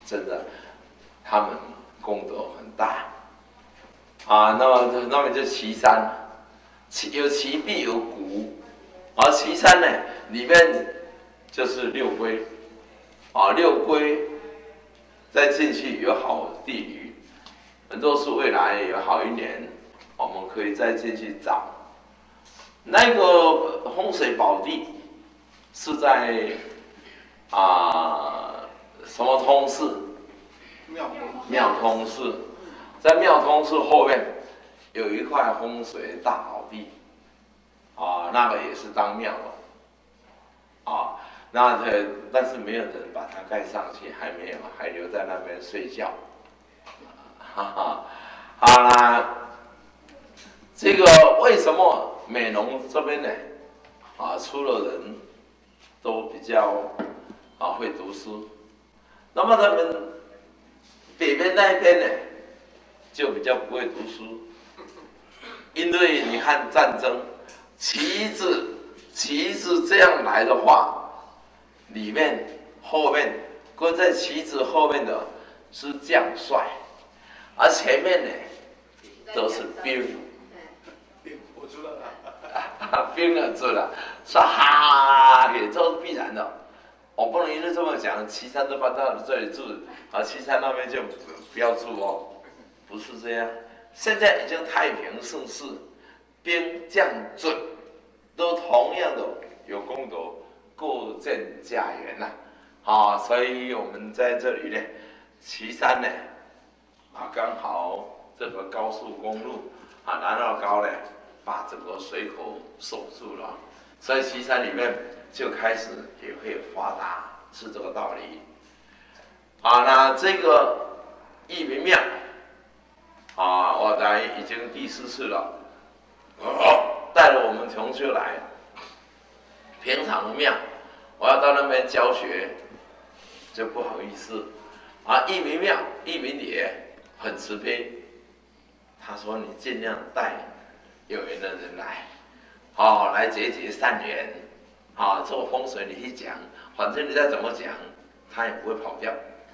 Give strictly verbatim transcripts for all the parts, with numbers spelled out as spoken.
真的，他们功德很大啊。那么，那么就岐山，有岐必有谷，而岐山呢，里面就是六龟啊，六龟再进去有好地理，若是未来有好一年，我们可以再进去找。那个风水宝地是在啊。什么通寺？ 妙妙通寺，在妙通寺后面有一块风水大宝地，啊，那个也是当庙的，啊，那但是没有人把它盖上去，还没有，还留在那边睡觉，哈哈，好啦，这个为什么美浓这边呢？啊，出了人都比较啊会读书。那么他们北边那一边呢，就比较不会读书，因为你看战争，旗子旗子这样来的话，里面后面跟在旗子后面的是将帅，而前面呢都是兵。 我知道了， 兵了知了，说哈，也都是必然的。我不能一直这么讲，岐山都搬到这里住，啊，岐山那边就不要住哦，不是这样。现在已经太平盛世，兵将准都同样的有功德，各建家园呐，啊，所以我们在这里呢，岐山呢，啊，刚好这个高速公路啊，南澳高呢，把整个水口守住了，所以岐山里面就开始也会发达，是这个道理。啊，那这个义民庙，啊，我来已经第四次了，哦、带了我们同学来，平常的庙，我要到那边教学，就不好意思。啊，义民庙，义民也很慈悲，他说你尽量带有缘的人来，哦，来结结善缘。啊，这个风水你去讲，反正你再怎么讲，他也不会跑掉。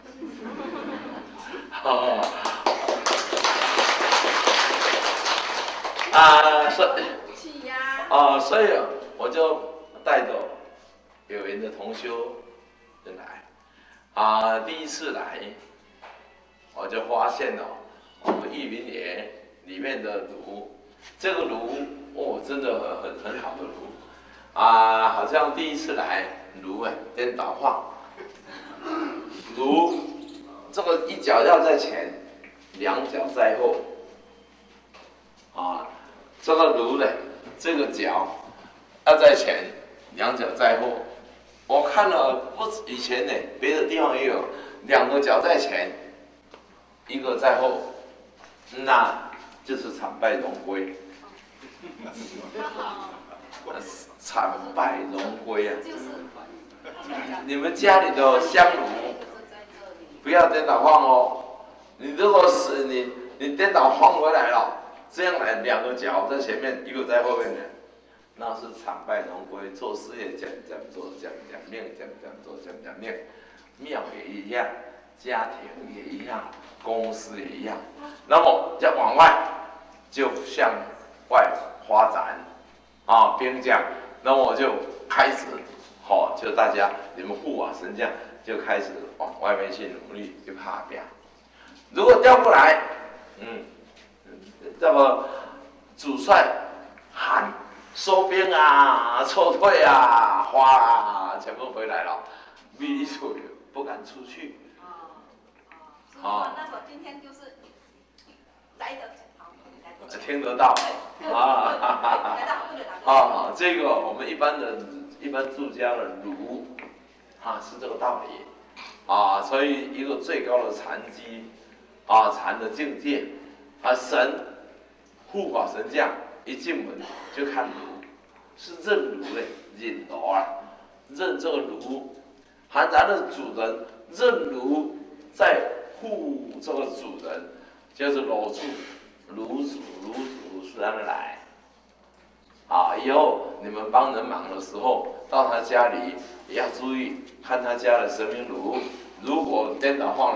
哦，啊，所以，啊，所以我就带着有缘的同修人来，啊，第一次来，我就发现了我们义民爷里面的炉，这个炉哦，真的很很好的炉。啊，好像第一次来炉哎，颠倒放，炉这个一脚要在前，两脚在后，啊，这个炉呢，这个脚要在前，两脚在后。我看了不以前呢，别的地方也有，两个脚在前，一个在后，那就是惨败荣归。惨败荣归啊！你们家里的香炉不要颠倒放哦。你如果是你你颠倒放回来了，这样来两个脚在前面，一个在后面的，那是惨败荣归。做事业讲讲做讲讲命讲讲做讲讲命，庙也一样，家庭也一样，公司也一样。那么要往外，就向外发展啊，兵将。那我就开始，好、哦，就大家你们护法神将就开始往外面去努力去爬表。如果调不来，嗯，这个主帅喊收兵啊、撤退啊、花啊，全部回来了，秘书不敢出去。 哦哦，啊，那我今天就是来的。 听得到啊，啊，这个我们一般的、一般住家的儒，啊是这个道理，啊，所以一个最高的禅机，啊禅的境界，啊神护法神将一进门就看炉，是认炉的引导啊，认这个炉，还咱的主人认炉在护这个主人，就是楼主。炉主，炉主是让他来，啊，以后你们帮人忙的时候，到他家里也要注意，看他家的神明炉，如果颠倒放了。